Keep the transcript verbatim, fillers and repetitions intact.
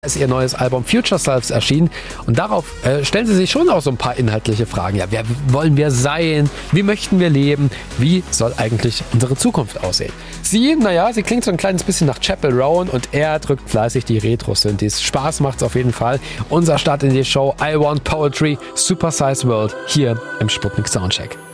ist ihr neues Album Future Selves erschienen und darauf äh, stellen sie sich schon auch so ein paar inhaltliche Fragen. Ja, wer wollen wir sein? Wie möchten wir leben? Wie soll eigentlich unsere Zukunft aussehen? Sie, naja, sie klingt so ein kleines bisschen nach Chappell Roan und er drückt fleißig die Retro-Synthes. Spaß macht's auf jeden Fall. Unser Start in die Show I Want Poetry, Super Size World hier im Sputnik Soundcheck.